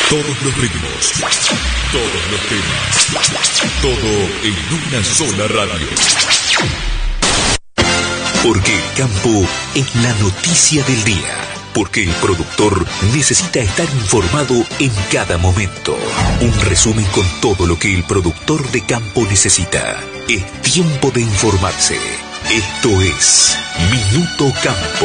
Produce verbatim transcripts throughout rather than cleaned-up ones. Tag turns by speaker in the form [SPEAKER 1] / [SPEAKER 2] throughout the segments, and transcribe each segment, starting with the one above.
[SPEAKER 1] Todos los ritmos, todos los temas, todo en una sola radio. Porque el campo es la noticia del día. Porque el productor necesita estar informado en cada momento. Un resumen con todo lo que el productor de campo necesita. Es tiempo de informarse. Esto es Minuto Campo.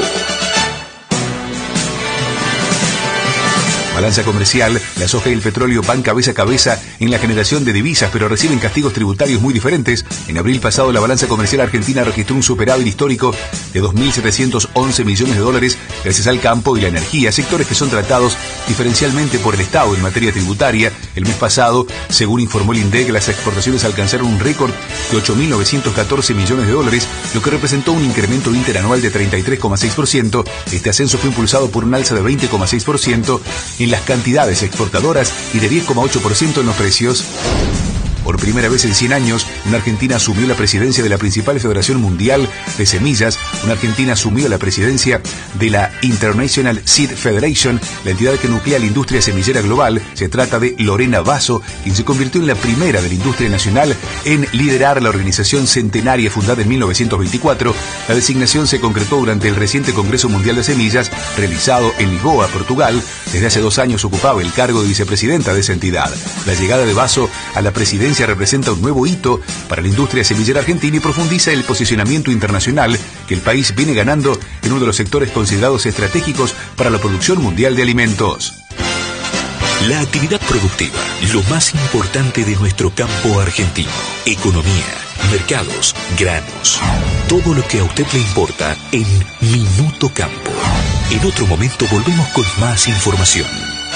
[SPEAKER 2] Balanza comercial, la soja y el petróleo van cabeza a cabeza en la generación de divisas, pero reciben castigos tributarios muy diferentes. En abril pasado, la balanza comercial argentina registró un superávit histórico de dos mil setecientos once millones de dólares gracias al campo y la energía, sectores que son tratados diferencialmente por el Estado en materia tributaria. El mes pasado, según informó el INDEC, las exportaciones alcanzaron un récord de ocho mil novecientos catorce millones de dólares, lo que representó un incremento interanual de treinta y tres coma seis por ciento. Este ascenso fue impulsado por un alza de veinte coma seis por ciento en las cantidades exportadoras y de diez coma ocho por ciento en los precios. Por primera vez en cien años, una argentina asumió la presidencia de la principal federación mundial de semillas. Una argentina asumió la presidencia de la International Seed Federation, la entidad que nuclea la industria semillera global. Se trata de Lorena Basso, quien se convirtió en la primera de la industria nacional en liderar la organización centenaria fundada en mil novecientos veinticuatro. La designación se concretó durante el reciente Congreso Mundial de Semillas, realizado en Lisboa, Portugal. Desde hace dos años ocupaba el cargo de vicepresidenta de esa entidad. La llegada de Basso a la presidencia representa un nuevo hito para la industria semillera argentina y profundiza el posicionamiento internacional que el país viene ganando en uno de los sectores considerados estratégicos para la producción mundial de alimentos.
[SPEAKER 1] La actividad productiva, lo más importante de nuestro campo argentino. Economía, mercados, granos. Todo lo que a usted le importa en Minuto Campo. En otro momento volvemos con más información.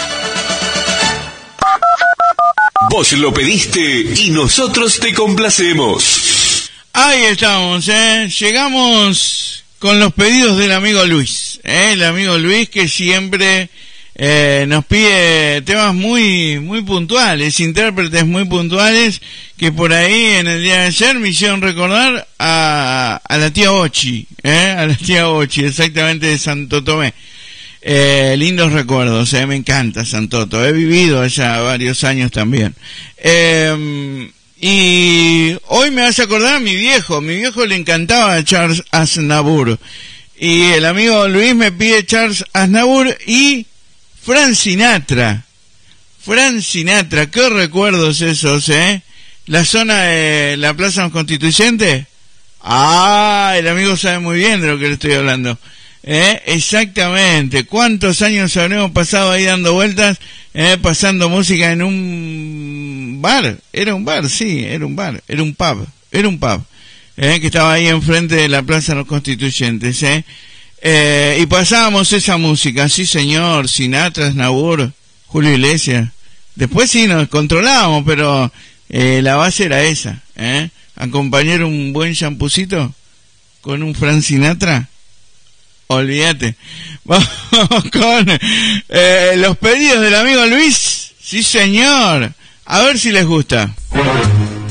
[SPEAKER 1] Vos lo pediste y nosotros te complacemos.
[SPEAKER 3] Ahí estamos, ¿eh? Llegamos con los pedidos del amigo Luis, ¿eh? El amigo Luis que siempre eh, nos pide temas muy muy puntuales, intérpretes muy puntuales, que por ahí en el día de ayer me hicieron recordar a, a la tía Ochi, ¿eh? A la tía Ochi, exactamente de Santo Tomé. Eh, lindos recuerdos, eh, me encanta Santoto, he vivido allá varios años también. Eh, y hoy me hace acordar a mi viejo, mi viejo le encantaba a Charles Aznavour, y el amigo Luis me pide Charles Aznavour y Frank Sinatra. Frank Sinatra, qué recuerdos esos, eh. La zona de la Plaza Constituyente. Ah, el amigo sabe muy bien de lo que le estoy hablando. Eh, exactamente, cuántos años habremos pasado ahí dando vueltas, eh, pasando música en un bar, era un bar, sí, era un bar, era un pub, era un pub, eh, que estaba ahí enfrente de la Plaza de los Constituyentes, eh, eh, y pasábamos esa música, sí señor, Sinatra, Aznavour, Julio Iglesias, después sí nos controlábamos, pero eh, la base era esa, eh, acompañar un buen champucito con un Frank Sinatra. Olvídate. Vamos con eh, los pedidos del amigo Luis. Sí, señor. A ver si les gusta.